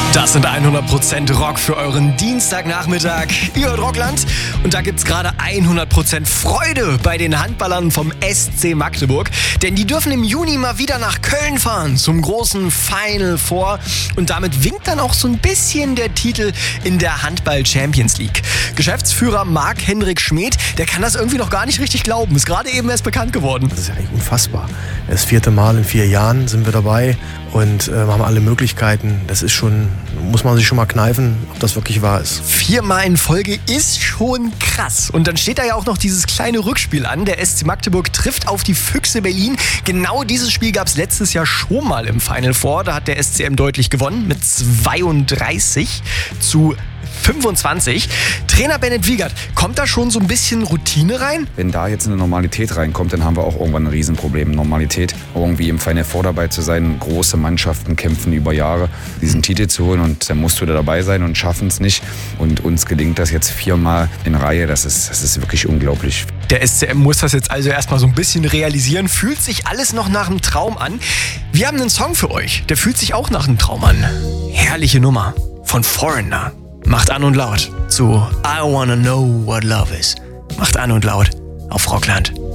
Das sind 100% Rock für euren Dienstagnachmittag. Ihr hört Rockland und da gibt's gerade 100% Freude bei den Handballern vom SC Magdeburg. Denn die dürfen im Juni mal wieder nach Köln fahren zum großen Final Four. Und damit winkt dann auch so ein bisschen der Titel in der Handball Champions League. Geschäftsführer Marc-Hendrik Schmedt, der kann das irgendwie noch gar nicht richtig glauben. Ist gerade eben erst bekannt geworden. Das ist ja eigentlich unfassbar. Das 4. Mal in 4 Jahren sind wir dabei und haben alle Möglichkeiten. Das ist schon, muss man sich schon mal kneifen, ob das wirklich wahr ist. 4 Mal in Folge ist schon krass. Und dann steht da ja auch noch dieses kleine Rückspiel an. Der SC Magdeburg trifft auf die Füchse Berlin. Genau dieses Spiel gab es letztes Jahr schon mal im Final Four. Da hat der SCM deutlich gewonnen mit 32-25. Trainer Bennett Wiegert, kommt da schon so ein bisschen Routine rein? Wenn da jetzt eine Normalität reinkommt, dann haben wir auch irgendwann ein Riesenproblem. Normalität, irgendwie im Final Four dabei zu sein. Große Mannschaften kämpfen über Jahre, diesen Titel zu holen und dann musst du da dabei sein und schaffen es nicht. Und uns gelingt das jetzt 4 Mal in Reihe. Das ist wirklich unglaublich. Der SCM muss das jetzt also erstmal so ein bisschen realisieren. Fühlt sich alles noch nach einem Traum an? Wir haben einen Song für euch. Der fühlt sich auch nach einem Traum an. Herrliche Nummer von Foreigner. Macht an und laut zu I Wanna Know What Love Is. Macht an und laut auf Rockland.